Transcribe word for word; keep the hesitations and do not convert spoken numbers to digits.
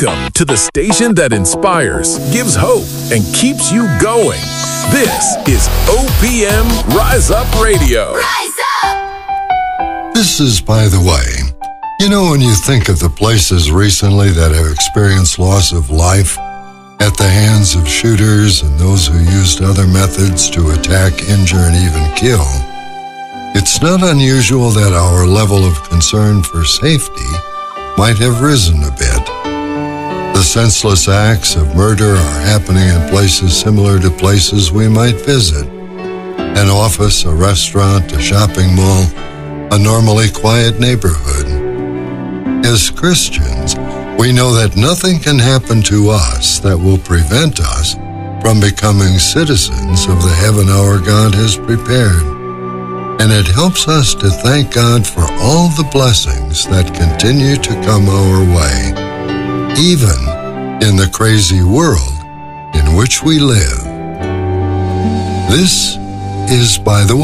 Welcome to the station that inspires, gives hope, and keeps you going. This is O P M Rise Up Radio. Rise up! This is By the Way. You know, when you think of the places recently that have experienced loss of life at the hands of shooters and those who used other methods to attack, injure, and even kill, it's not unusual that our level of concern for safety might have risen a bit. The senseless acts of murder are happening in places similar to places we might visit. An office, a restaurant, a shopping mall, a normally quiet neighborhood. As Christians, we know that nothing can happen to us that will prevent us from becoming citizens of the heaven our God has prepared. And it helps us to thank God for all the blessings that continue to come our way, even in the crazy world in which we live. This is By the Way.